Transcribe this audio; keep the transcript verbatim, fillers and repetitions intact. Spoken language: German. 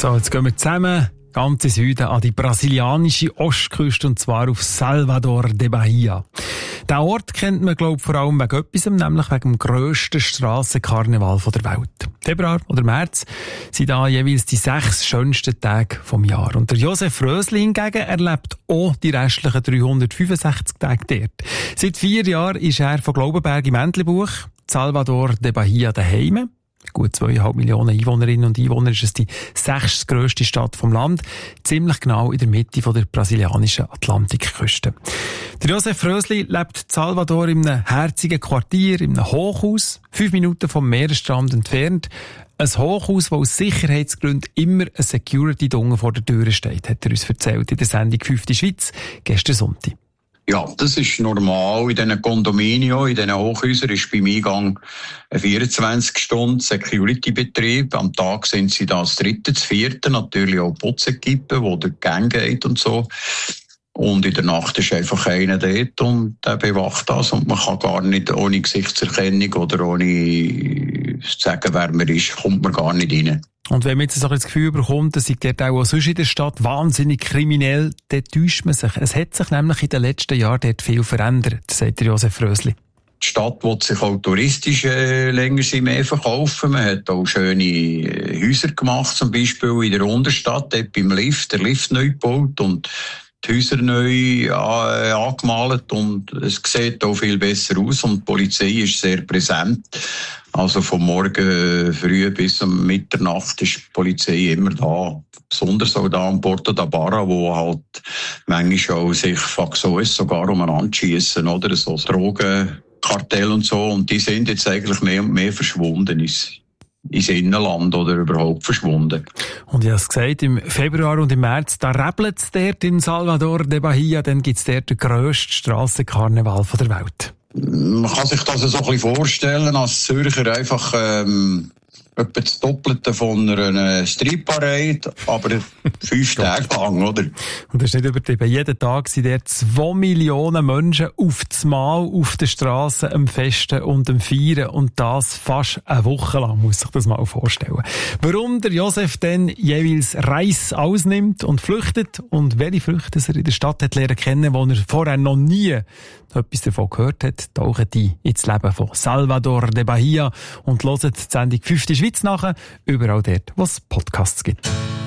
So, jetzt gehen wir zusammen ganz in Süden an die brasilianische Ostküste, und zwar auf Salvador de Bahia. Den Ort kennt man, glaube ich, vor allem wegen etwas, nämlich wegen dem grössten Strassenkarneval der Welt. Februar oder März sind da jeweils die sechs schönsten Tage vom Jahr. Und der Josef Rösli hingegen erlebt auch die restlichen dreihundertfünfundsechzig Tage dort. Seit vier Jahren ist er von Glaubenberg im Entlebuch, Salvador de Bahia daheim. Gut zweieinhalb Millionen Einwohnerinnen und Einwohner ist es die sechstgrösste Stadt vom Land, ziemlich genau in der Mitte von der brasilianischen Atlantikküste. Der Josef Rösli lebt in Salvador in einem herzigen Quartier, in einem Hochhaus, fünf Minuten vom Meeresstrand entfernt. Ein Hochhaus, das aus Sicherheitsgründen immer eine Security-Dunge vor der Tür steht, hat er uns erzählt in der Sendung «Fünfte Schweiz» gestern Sonntag. Ja, das ist normal. In diesen Condominio, in diesen Hochhäusern ist beim Eingang ein vierundzwanzig Stunden Security-Betrieb. Am Tag sind sie da das dritte, das vierte, natürlich auch Putzekippe, wo der Gang geht und so. Und in der Nacht ist einfach einer dort und der bewacht das. Und man kann gar nicht ohne Gesichtserkennung oder ohne zu sagen, wer man ist, kommt man gar nicht rein. Und wenn man jetzt so ein Gefühl bekommt, dass es dort auch sonst in der Stadt wahnsinnig kriminell, dann täuscht man sich. Es hat sich nämlich in den letzten Jahren dort viel verändert, sagt Josef Rösli. Die Stadt will sich auch touristisch äh, länger mehr verkaufen. Man hat auch schöne äh, Häuser gemacht, zum Beispiel in der Unterstadt, dort beim Lift, der Lift neu gebaut und die Häuser neu äh, angemalt und es sieht auch viel besser aus und die Polizei ist sehr präsent. Also vom Morgen früh bis um Mitternacht ist die Polizei immer da. Besonders auch da am Porto da Barra, wo halt manchmal auch sich Faxoes sogar umeinander schiessen, oder? So Drogenkartell und so. Und die sind jetzt eigentlich mehr und mehr verschwunden ins, ins Innenland oder überhaupt verschwunden. Und ich habe es gesagt, im Februar und im März, da rebelt es dort in Salvador de Bahia, dann gibt es dort den grössten Strassenkarneval der Welt. Man kann sich das so ein bisschen vorstellen, als Zürcher einfach ähm, etwa das Doppelte von einer Streetparade, aber fünf Tage lang, oder? Und das ist nicht übertrieben. Jeden Tag sind dort zwei Millionen Menschen auf das Mal auf der Straße am Festen und am Feiern. Und das fast eine Woche lang, muss sich das mal vorstellen. Warum der Josef dann jeweils Reis ausnimmt und flüchtet und welche Früchte er in der Stadt hat lernen kennen, wo er vorher noch nie etwas davon gehört hat, tauchen die ins Leben von Salvador de Bahia und hören die Sendung «Fünfte Schweiz» nachher, überall dort, wo es Podcasts gibt.